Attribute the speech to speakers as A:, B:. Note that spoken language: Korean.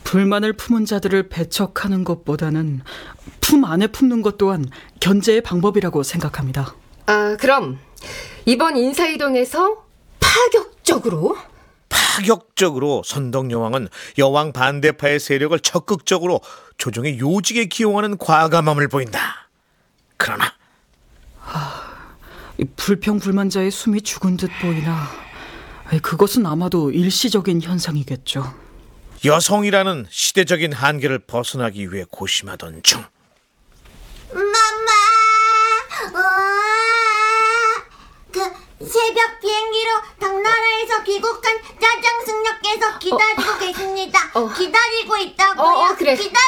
A: 불만을 품은 자들을 배척하는 것보다는 품 안에 품는 것 또한 견제의 방법이라고 생각합니다.
B: 그럼 이번 인사이동에서 파격적으로 선덕여왕은 여왕 반대파의 세력을 적극적으로 조정의 요직에 기용하는 과감함을 보인다. 그러나
A: 불평불만자의 숨이 죽은 듯 보이나 그것은 아마도 일시적인 현상이겠죠.
B: 여성이라는 시대적인 한계를 벗어나기 위해 고심하던 중
C: 엄마, 새벽 비행기로 당나라에서 귀국한 짜장 승려께서 기다리고 계십니다. 기다리고 있다고요.
B: 그래.
C: 기다리고